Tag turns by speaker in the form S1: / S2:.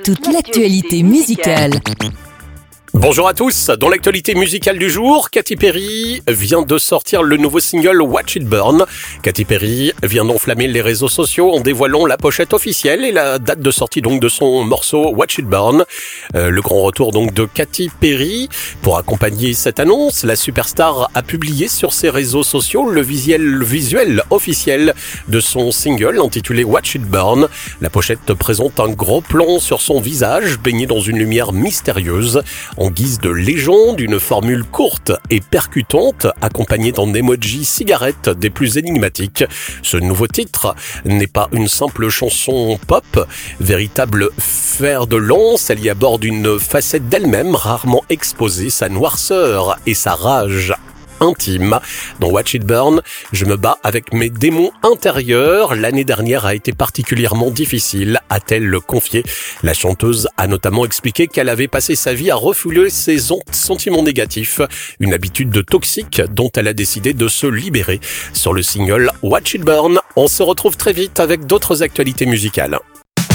S1: toute l'actualité musicale.
S2: Bonjour à tous, dans l'actualité musicale du jour, Katy Perry vient de sortir le nouveau single Watch It Burn. Katy Perry vient d'enflammer les réseaux sociaux en dévoilant la pochette officielle et la date de sortie donc de son morceau Watch It Burn. Le grand retour donc de Katy Perry. Pour accompagner cette annonce, la superstar a publié sur ses réseaux sociaux le visuel officiel de son single intitulé Watch It Burn. La pochette présente un gros plan sur son visage baigné dans une lumière mystérieuse. En guise de légende, une formule courte et percutante, accompagnée d'un emoji cigarette des plus énigmatiques. Ce nouveau titre n'est pas une simple chanson pop, véritable fer de lance, elle y aborde une facette d'elle-même rarement exposée, sa noirceur et sa rage intime. Dans Watch It Burn, je me bats avec mes démons intérieurs. L'année dernière a été particulièrement difficile, a-t-elle confié. La chanteuse a notamment expliqué qu'elle avait passé sa vie à refouler ses sentiments négatifs, une habitude toxique dont elle a décidé de se libérer. Sur le single Watch It Burn, on se retrouve très vite avec d'autres actualités musicales.